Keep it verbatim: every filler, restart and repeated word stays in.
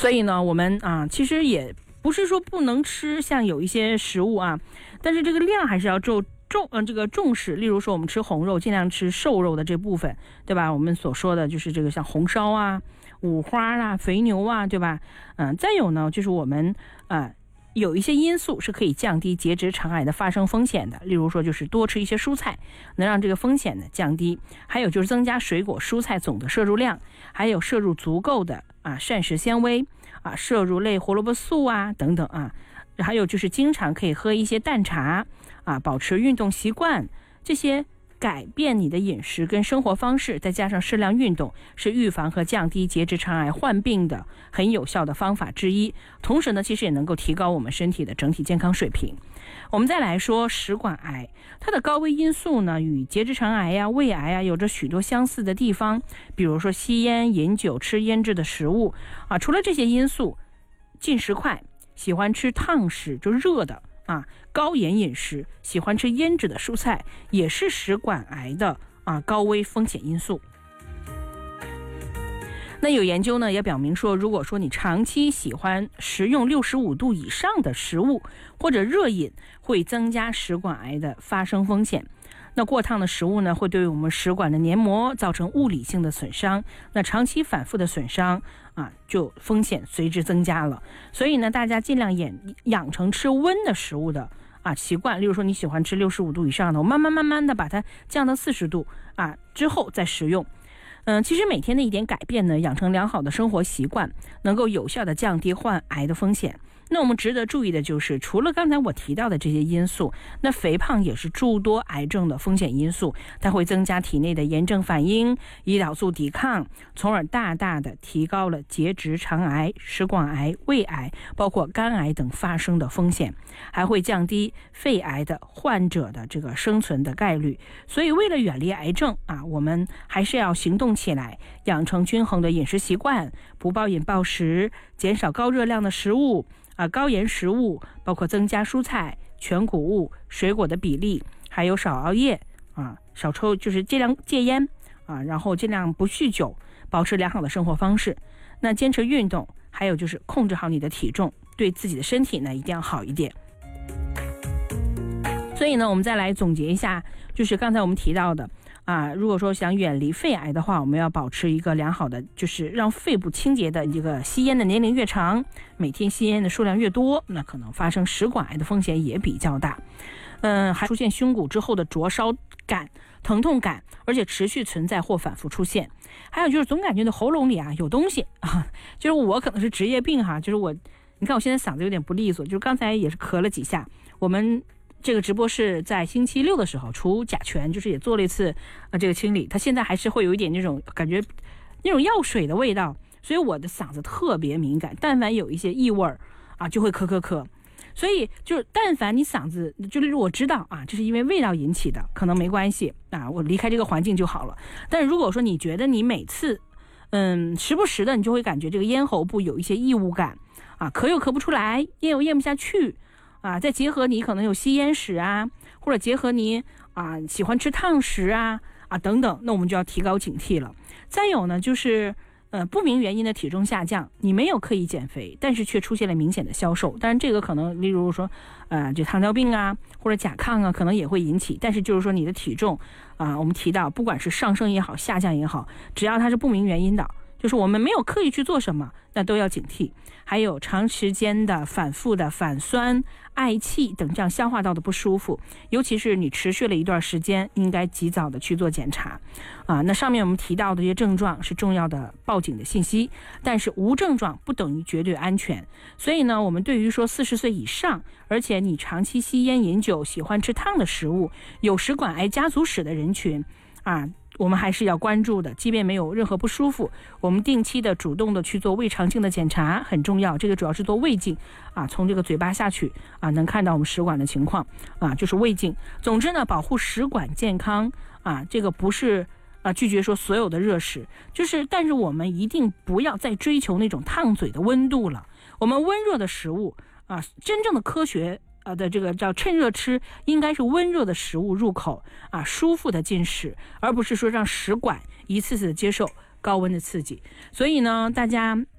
所以呢，我们啊，其实也不是说不能吃，像有一些食物啊，但是这个量还是要重重呃这个重视。例如说，我们吃红肉，尽量吃瘦肉的这部分，对吧？我们所说的就是这个像红烧啊、五花啊、肥牛啊，对吧？嗯、呃，再有呢，就是我们啊。呃有一些因素是可以降低结直肠癌的发生风险的，例如说就是多吃一些蔬菜，能让这个风险呢降低。还有就是增加水果蔬菜总的摄入量，还有摄入足够的啊膳食纤维啊，摄入类胡萝卜素啊等等啊。还有就是经常可以喝一些淡茶啊，保持运动习惯，这些改变你的饮食跟生活方式，再加上适量运动，是预防和降低结直肠癌患病的很有效的方法之一。同时呢，其实也能够提高我们身体的整体健康水平。我们再来说食管癌，它的高危因素呢，与结直肠癌呀、胃癌啊有着许多相似的地方，比如说吸烟、饮酒、吃腌制的食物啊。除了这些因素，进食快，喜欢吃烫食，就热的。啊，高盐饮食，喜欢吃腌制的蔬菜，也是食管癌的啊高危风险因素。那有研究呢也表明说，如果说你长期喜欢食用六十五度以上的食物或者热饮，会增加食管癌的发生风险。那过烫的食物呢，会对我们食管的黏膜造成物理性的损伤，那长期反复的损伤啊，就风险随之增加了。所以呢，大家尽量养养成吃温的食物的啊习惯。例如说你喜欢吃六十五度以上的，我慢慢慢慢的把它降到四十度啊之后再食用。嗯，其实每天的一点改变呢，养成良好的生活习惯，能够有效的降低患癌的风险。那我们值得注意的就是，除了刚才我提到的这些因素，那肥胖也是诸多癌症的风险因素，它会增加体内的炎症反应、胰岛素抵抗，从而大大的提高了结直肠癌、食管癌、胃癌，包括肝癌等发生的风险，还会降低肺癌的患者的这个生存的概率。所以为了远离癌症啊，我们还是要行动起来，养成均衡的饮食习惯，不暴饮暴食，减少高热量的食物啊，高盐食物，包括增加蔬菜、全谷物、水果的比例，还有少熬夜啊，少抽，就是尽量戒烟啊，然后尽量不酗酒，保持良好的生活方式。那坚持运动，还有就是控制好你的体重，对自己的身体呢一定要好一点。所以呢，我们再来总结一下，就是刚才我们提到的啊，如果说想远离肺癌的话，我们要保持一个良好的，就是让肺部清洁的一个吸烟的年龄越长，每天吸烟的数量越多，那可能发生食管癌的风险也比较大。嗯，还出现胸骨之后的灼烧感、疼痛感，而且持续存在或反复出现。还有就是总感觉的喉咙里啊有东西啊，就是我可能是职业病哈，就是我，你看我现在嗓子有点不利索，就是刚才也是咳了几下。我们这个直播是在星期六的时候除甲醛，就是也做了一次呃这个清理，它现在还是会有一点那种感觉，那种药水的味道，所以我的嗓子特别敏感，但凡有一些异味啊就会咳咳咳。所以就是但凡你嗓子就是我知道啊，这是因为味道引起的，可能没关系啊，我离开这个环境就好了。但如果说你觉得你每次嗯时不时的你就会感觉这个咽喉部有一些异物感啊，咳又咳不出来，咽又咽不下去啊，再结合你可能有吸烟史啊，或者结合你啊喜欢吃烫食啊啊等等，那我们就要提高警惕了。再有呢，就是呃不明原因的体重下降，你没有刻意减肥，但是却出现了明显的消瘦，当然这个可能例如说呃这糖尿病啊或者甲亢啊可能也会引起，但是就是说你的体重啊、呃、我们提到不管是上升也好下降也好，只要它是不明原因的，就是我们没有刻意去做什么，那都要警惕。还有长时间的反复的反酸、嗳气等这样消化道的不舒服，尤其是你持续了一段时间，应该及早的去做检查啊。那上面我们提到的这些症状是重要的报警的信息，但是无症状不等于绝对安全。所以呢，我们对于说四十岁以上，而且你长期吸烟饮酒、喜欢吃烫的食物、有食管癌家族史的人群啊，我们还是要关注的。即便没有任何不舒服，我们定期的主动的去做胃肠镜的检查很重要，这个主要是做胃镜啊，从这个嘴巴下去啊能看到我们食管的情况啊，就是胃镜。总之呢，保护食管健康啊，这个不是啊拒绝说所有的热食，就是但是我们一定不要再追求那种烫嘴的温度了。我们温热的食物啊，真正的科学呃的这个叫趁热吃，应该是温热的食物入口啊，舒服的进食，而不是说让食管一次次的接受高温的刺激。所以呢，大家